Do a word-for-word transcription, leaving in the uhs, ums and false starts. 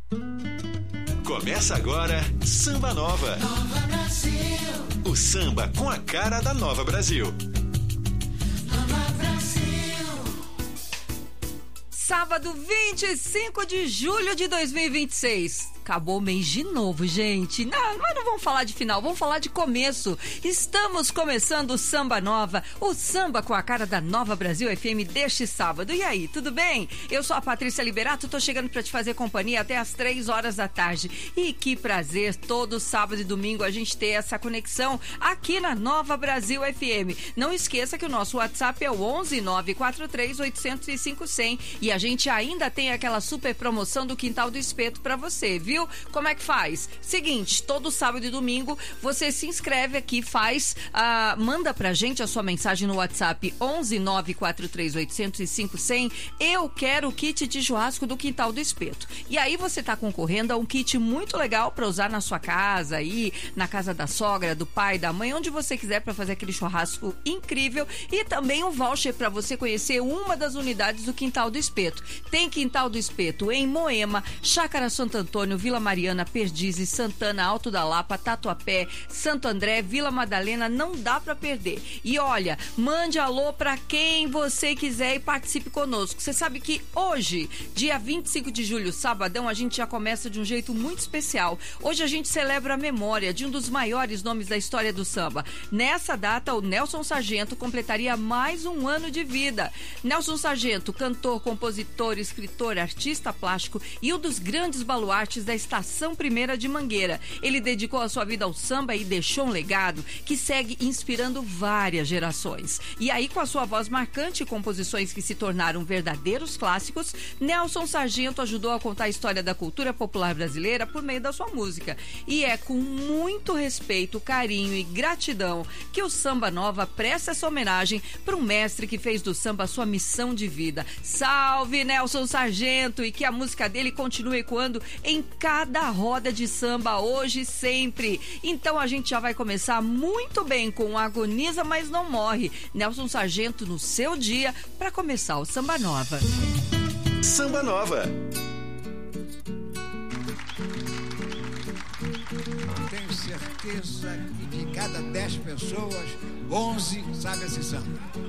Começa agora Samba Nova. Nova Brasil. O samba com a cara da Nova Brasil. Nova Brasil. Sábado vinte e cinco de julho de dois mil e vinte e seis. Acabou o mês de novo, gente. Não, mas não vamos falar de final, vamos falar de começo. Estamos começando o Samba Nova, o samba com a cara da Nova Brasil F M deste sábado. E aí, tudo bem? Eu sou a Patrícia Liberato, tô chegando para te fazer companhia até as três horas da tarde. E que prazer, todo sábado e domingo a gente ter essa conexão aqui na Nova Brasil F M. Não esqueça que o nosso WhatsApp é o onze nove quatro três oito zero cinco zero zero e a gente ainda tem aquela super promoção do Quintal do Espeto para você, viu? Como é que faz? Seguinte, todo sábado e domingo você se inscreve aqui, faz, uh, manda pra gente a sua mensagem no WhatsApp onze nove quatro três oito zero cinco zero zero. Eu quero o kit de churrasco do Quintal do Espeto. E aí você tá concorrendo a um kit muito legal pra usar na sua casa aí, na casa da sogra, do pai, da mãe, onde você quiser pra fazer aquele churrasco incrível, e também um voucher pra você conhecer uma das unidades do Quintal do Espeto. Tem Quintal do Espeto em Moema, Chácara Santo Antônio, Vila Mariana, Perdizes, Santana, Alto da Lapa, Tatuapé, Santo André, Vila Madalena, não dá pra perder. E olha, mande alô pra quem você quiser e participe conosco. Você sabe que hoje, dia vinte e cinco de julho, sabadão, a gente já começa de um jeito muito especial. Hoje a gente celebra a memória de um dos maiores nomes da história do samba. Nessa data, o Nelson Sargento completaria mais um ano de vida. Nelson Sargento, cantor, compositor, escritor, artista plástico e um dos grandes baluartes da Estação Primeira de Mangueira. Ele dedicou a sua vida ao samba e deixou um legado que segue inspirando várias gerações. E aí, com a sua voz marcante e composições que se tornaram verdadeiros clássicos, Nelson Sargento ajudou a contar a história da cultura popular brasileira por meio da sua música. E é com muito respeito, carinho e gratidão que o Samba Nova presta essa homenagem para um mestre que fez do samba sua missão de vida. Salve, Nelson Sargento! E que a música dele continue ecoando em cada roda de samba, hoje e sempre. Então a gente já vai começar muito bem com Agoniza, mas não morre. Nelson Sargento no seu dia para começar o Samba Nova. Samba Nova. Tenho certeza que de cada dez pessoas, onze sabem esse samba.